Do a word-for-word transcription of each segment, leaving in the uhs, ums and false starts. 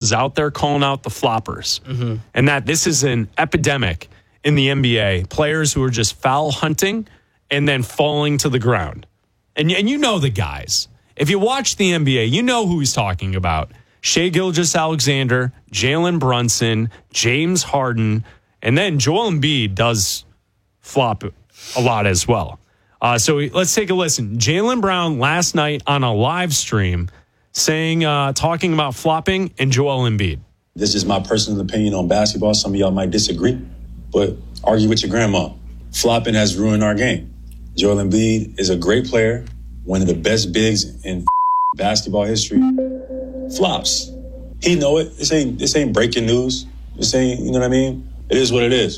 is out there calling out the floppers, mm-hmm. and that this is an epidemic in the N B A. Players who are just foul hunting and then falling to the ground. And, and you know the guys. If you watch the N B A, you know who he's talking about. Shai Gilgeous-Alexander, Jalen Brunson, James Harden, and then Joel Embiid does flop a lot as well. Uh, so let's take a listen. Jaylen Brown last night on a live stream saying, uh, talking about flopping and Joel Embiid. This is my personal opinion on basketball. Some of y'all might disagree, but argue with your grandma. Flopping has ruined our game. Joel Embiid is a great player, one of the best bigs in basketball history. Flops. He know it. This ain't this ain't breaking news. This ain't, you know what I mean? It is what it is.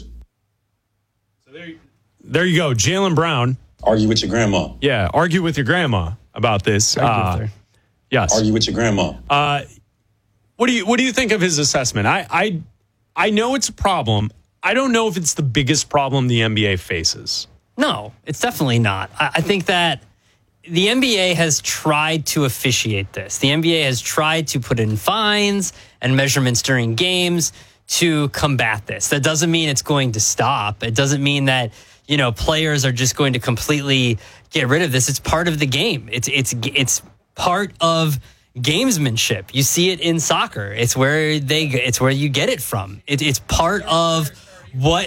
So there you, there you go. Jaylen Brown. Argue with your grandma. Yeah, argue with your grandma about this. Uh, yes. Argue with your grandma. Uh, what do you what do you think of his assessment? I, I I know it's a problem. I don't know if it's the biggest problem the N B A faces. No, it's definitely not. I, I think that the N B A has tried to officiate this. The N B A has tried to put in fines and measurements during games to combat this. That doesn't mean it's going to stop. It doesn't mean that, you know, players are just going to completely get rid of this. It's part of the game. It's it's it's part of gamesmanship. You see it in soccer. It's where they it's where you get it from. It, it's part of what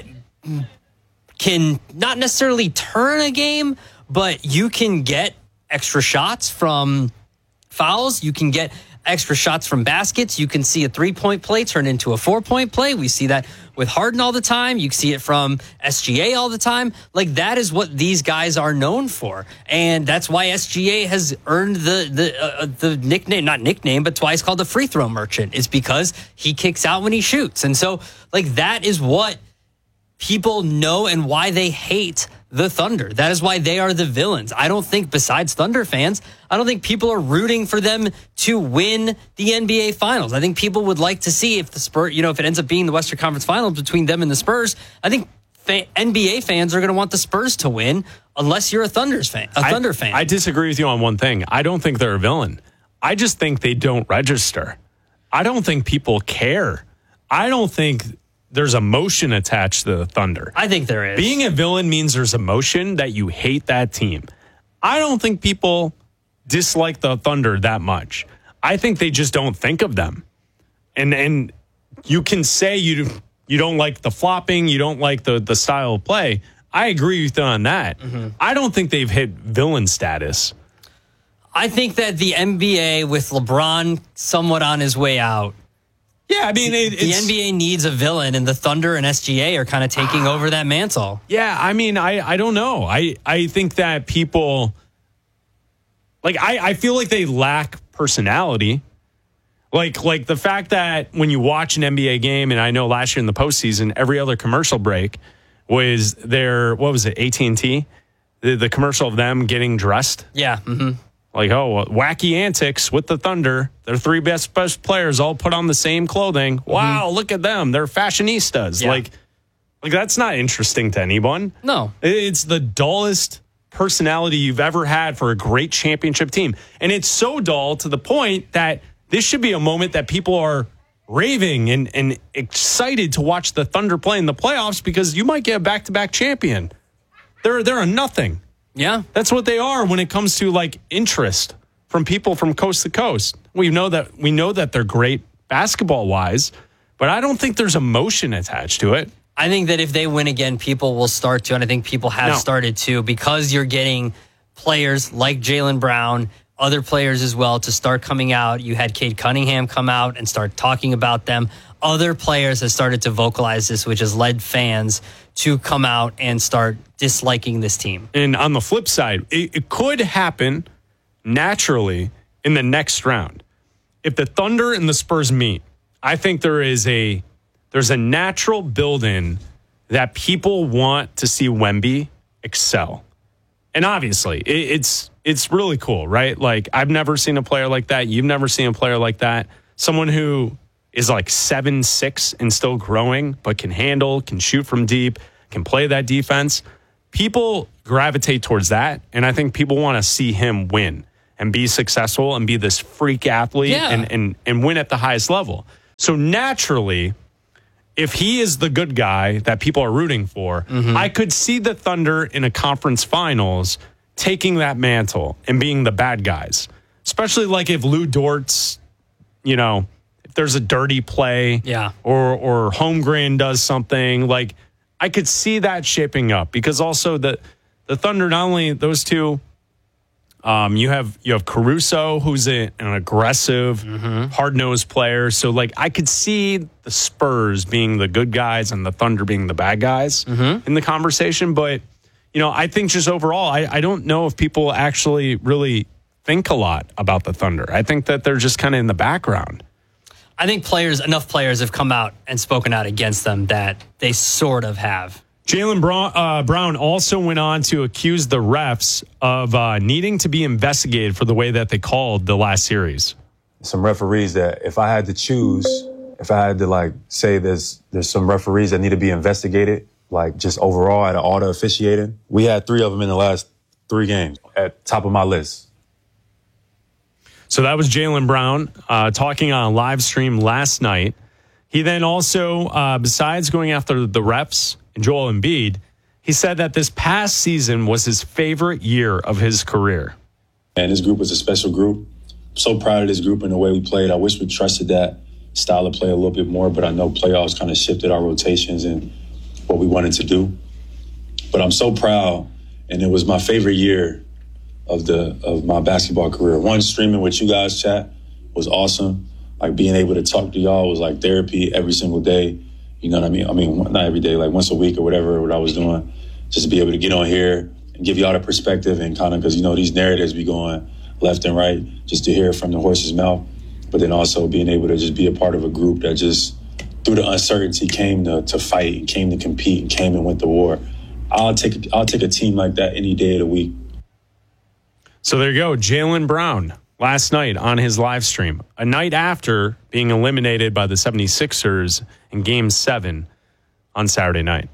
can not necessarily turn a game, but you can get extra shots from fouls. You can get extra shots from baskets. You can see a three-point play turn into a four-point play. We see that with Harden all the time. You see it from S G A all the time. Like, that is what these guys are known for. And that's why S G A has earned the the uh, the nickname, not nickname, but twice called the free throw merchant, is because he kicks out when he shoots. And so, like, that is what people know and why they hate the Thunder. That is why they are the villains. I don't think, besides Thunder fans, I don't think people are rooting for them to win the N B A Finals. I think people would like to see if the Spurs, you know, if it ends up being the Western Conference Finals between them and the Spurs. I think fa- N B A fans are going to want the Spurs to win, unless you're a Thunder's fan, a Thunder I, fan. I disagree with you on one thing. I don't think they're a villain. I just think they don't register. I don't think people care. I don't think there's emotion attached to the Thunder. I think there is. Being a villain means there's emotion, that you hate that team. I don't think people dislike the Thunder that much. I think they just don't think of them. And and you can say you you don't like the flopping, you don't like the, the style of play. I agree with you on that. Mm-hmm. I don't think they've hit villain status. I think that the N B A, with LeBron somewhat on his way out, Yeah, I mean, it, the it's, N B A needs a villain, and the Thunder and S G A are kind of taking over that mantle. Yeah, I mean, I, I don't know. I, I think that people, like, I, I feel like they lack personality. Like, like the fact that when you watch an N B A game, and I know last year in the postseason, every other commercial break was their, what was it, A T and T? The, the commercial of them getting dressed. Yeah, mm-hmm. Like, oh, wacky antics with the Thunder. Their three best best players all put on the same clothing. Wow, mm-hmm. Look at them. They're fashionistas. Yeah. Like, like that's not interesting to anyone. No. It's the dullest personality you've ever had for a great championship team. And it's so dull to the point that this should be a moment that people are raving and, and excited to watch the Thunder play in the playoffs, because you might get a back-to-back champion. They're, they're a nothing. Yeah, that's what they are when it comes to, like, interest from people from coast to coast. We know that we know that they're great basketball wise, but I don't think there's emotion attached to it. I think that if they win again, people will start to, and I think people have no. started to, because you're getting players like Jaylen Brown, other players as well, to start coming out. You had Cade Cunningham come out and start talking about them. Other players have started to vocalize this, which has led fans to come out and start disliking this team. And on the flip side, it, it could happen naturally in the next round. If the Thunder and the Spurs meet, I think there is a there's a natural build-in that people want to see Wemby excel. And obviously, it, it's it's really cool, right? Like, I've never seen a player like that. You've never seen a player like that. Someone who is like seven six and still growing, but can handle, can shoot from deep, can play that defense. People gravitate towards that, and I think people want to see him win and be successful and be this freak athlete, yeah. and, and, and win at the highest level. So naturally, if he is the good guy that people are rooting for, mm-hmm. I could see the Thunder in a conference finals taking that mantle and being the bad guys. Especially like if Lou Dort's, you know, if there's a dirty play, yeah, or or Holmgren does something, like I could see that shaping up because also the the Thunder, not only those two, um, you have you have Caruso, who's a, an aggressive, mm-hmm. hard-nosed player. So like I could see the Spurs being the good guys and the Thunder being the bad guys mm-hmm. in the conversation. But you know, I think just overall, I, I don't know if people actually really think a lot about the Thunder. I think that they're just kind of in the background. I think players, enough players have come out and spoken out against them that they sort of have. Jaylen Brown, uh, Brown also went on to accuse the refs of uh, needing to be investigated for the way that they called the last series. Some referees that if I had to choose, if I had to like say there's there's some referees that need to be investigated, like just overall at all the officiating, we had three of them in the last three games at top of my list. So that was Jaylen Brown uh, talking on a live stream last night. He then also, uh, besides going after the refs and Joel Embiid, he said that this past season was his favorite year of his career. And this group was a special group. I'm so proud of this group and the way we played. I wish we trusted that style of play a little bit more, but I know playoffs kind of shifted our rotations and what we wanted to do. But I'm so proud, and it was my favorite year of the of my basketball career. One, streaming with you guys, chat, was awesome. Like being able to talk to y'all was like therapy every single day. You know what I mean? I mean, not every day, like once a week or whatever, what I was doing. Just to be able to get on here and give y'all the perspective and kind of, because, you know, these narratives be going left and right, just to hear it from the horse's mouth. But then also being able to just be a part of a group that just, through the uncertainty, came to, to fight and came to compete and came and went to war. I'll take, I'll take a team like that any day of the week. So there you go, Jaylen Brown last night on his live stream, a night after being eliminated by the seventy-sixers in Game seven on Saturday night.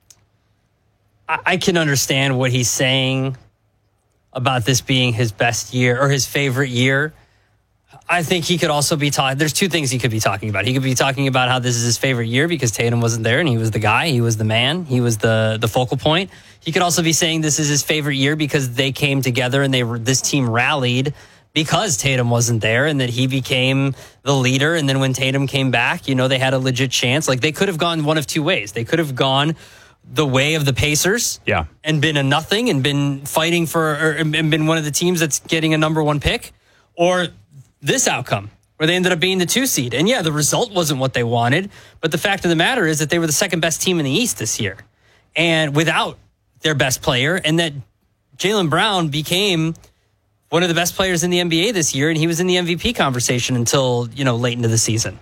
I can understand what he's saying about this being his best year or his favorite year. I think he could also be talking. There's two things he could be talking about. He could be talking about how this is his favorite year because Tatum wasn't there and he was the guy. He was the man. He was the the focal point. He could also be saying this is his favorite year because they came together and they were, this team rallied because Tatum wasn't there and that he became the leader. And then when Tatum came back, you know, they had a legit chance. Like they could have gone one of two ways. They could have gone the way of the Pacers, yeah, and been a nothing and been fighting for, or, and been one of the teams that's getting a number one pick, or this outcome where they ended up being the two seed. And yeah, the result wasn't what they wanted, but the fact of the matter is that they were the second best team in the East this year, and without their best player, and that Jaylen Brown became one of the best players in the N B A this year, and he was in the M V P conversation until, you know, late into the season.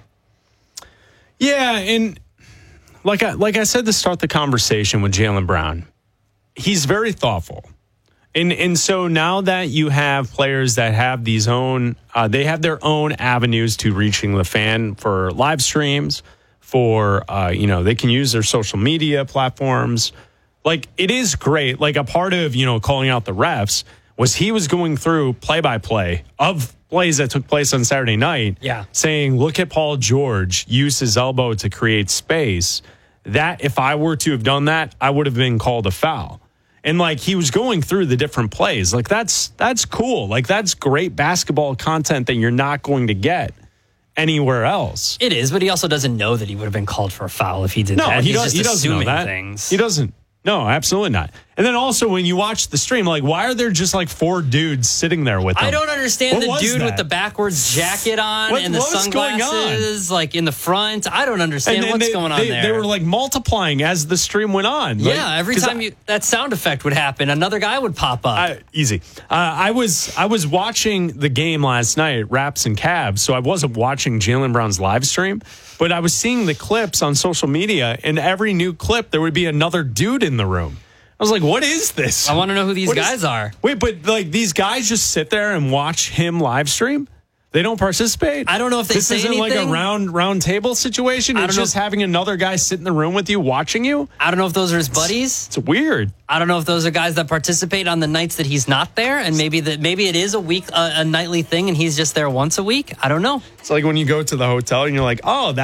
Yeah, and like I, like I said to start the conversation with Jaylen Brown, he's very thoughtful. And and so now that you have players that have these own, uh, they have their own avenues to reaching the fan for live streams, for, uh, you know, they can use their social media platforms. Like, it is great. Like, a part of, you know, calling out the refs was he was going through play-by-play of plays that took place on Saturday night, yeah, saying, look at Paul George use his elbow to create space. That, if I were to have done that, I would have been called a foul. And, like, he was going through the different plays. Like, that's that's cool. Like, that's great basketball content that you're not going to get anywhere else. It is, but he also doesn't know that he would have been called for a foul if he did no, that. He He's does, just he doesn't assuming know that. things. He doesn't. No, absolutely not. And then also when you watch the stream, like, why are there just like four dudes sitting there with them? I don't understand what the dude that? with the backwards jacket on what, and the sunglasses like in the front. I don't understand what's they, going on they, there. They were like multiplying as the stream went on. Like, yeah, every time I, you, that sound effect would happen, another guy would pop up. I, easy. Uh, I was I was watching the game last night, Raps and Cavs, so I wasn't watching Jaylen Brown's live stream, but I was seeing the clips on social media, and every new clip there would be another dude in the room. I was like, what is this? I want to know who these what guys is, are. Wait, but like these guys just sit there and watch him live stream? They don't participate. I don't know if they this say isn't anything. like a round round table situation. I It's don't know just if- having another guy sit in the room with you, watching you. I don't know if those are his buddies. It's weird. I don't know if those are guys that participate on the nights that he's not there, and maybe that maybe it is a week, uh, a nightly thing, and he's just there once a week. I don't know. It's like when you go to the hotel and you're like, oh,